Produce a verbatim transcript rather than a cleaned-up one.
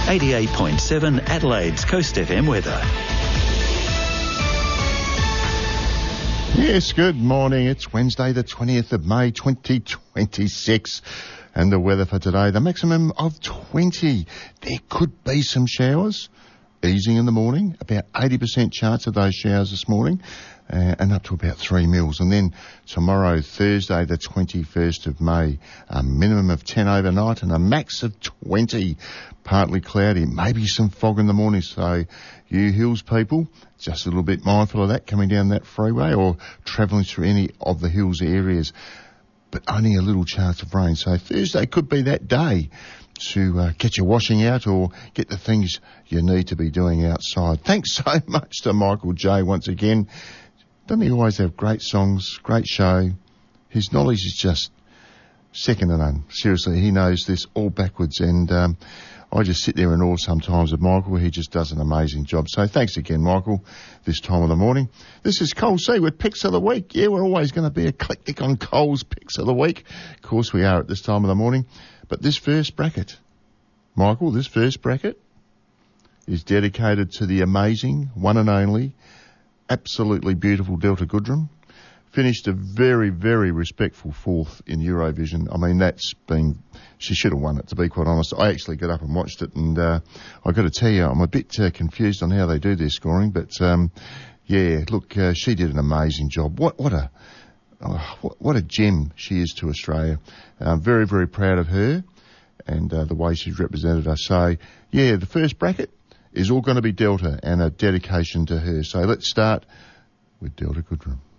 eighty-eight point seven Adelaide's Coast F M weather. Yes, good morning. It's Wednesday the twentieth of May twenty twenty-six. And the weather for today, the maximum of twenty. There could be some showers, easing in the morning, about eighty percent chance of those showers this morning, uh, and up to about three mils. And then tomorrow, Thursday, the twenty-first of May, a minimum of ten overnight and a max of twenty. Partly cloudy, maybe some fog in the morning. So you hills people, just a little bit mindful of that coming down that freeway or travelling through any of the hills areas. But only a little chance of rain. So Thursday could be that day to uh, get your washing out or get the things you need to be doing outside. Thanks so much to Michael J once again. Doesn't he always have great songs, great show? His knowledge is just second to none. Seriously, he knows this all backwards, and um, I just sit there in awe sometimes of Michael. He just does an amazing job. So thanks again, Michael, this time of the morning. This is Cole C with Picks of the Week. Yeah, we're always going to be eclectic on Cole's Picks of the Week. Of course we are at this time of the morning. But this first bracket, Michael, this first bracket is dedicated to the amazing, one and only, absolutely beautiful Delta Goodrem. Finished a very, very respectful fourth in Eurovision. I mean, that's been... She should have won it, to be quite honest. I actually got up and watched it, and uh, I've got to tell you, I'm a bit uh, confused on how they do their scoring, but um, yeah, look, uh, she did an amazing job. What what a oh, what, what a gem she is to Australia. I'm very, very proud of her and uh, the way she's represented us. So, yeah, the first bracket is all going to be Delta and a dedication to her. So let's start with Delta Goodrem.